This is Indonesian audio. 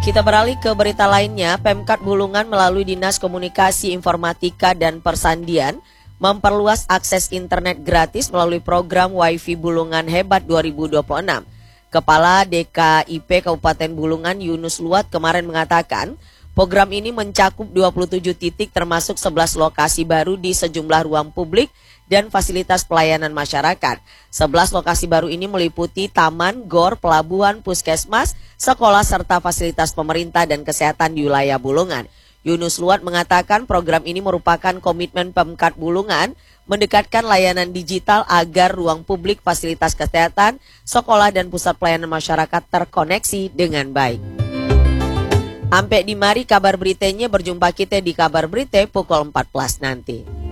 Kita beralih ke berita lainnya. Pemkad Bulungan melalui Dinas Komunikasi Informatika dan Persandian memperluas akses internet gratis melalui program Wifi Bulungan Hebat 2026. Kepala DKIP Kabupaten Bulungan Yunus Luat kemarin mengatakan, program ini mencakup 27 titik termasuk 11 lokasi baru di sejumlah ruang publik dan fasilitas pelayanan masyarakat. 11 lokasi baru ini meliputi taman, gor, pelabuhan, puskesmas, sekolah, serta fasilitas pemerintah dan kesehatan di wilayah Bulungan. Yunus Luat mengatakan program ini merupakan komitmen Pemkad Bulungan mendekatkan layanan digital agar ruang publik, fasilitas kesehatan, sekolah, dan pusat pelayanan masyarakat terkoneksi dengan baik. Sampai di mari kabar beritanya, berjumpa kita di kabar berita pukul 14 nanti.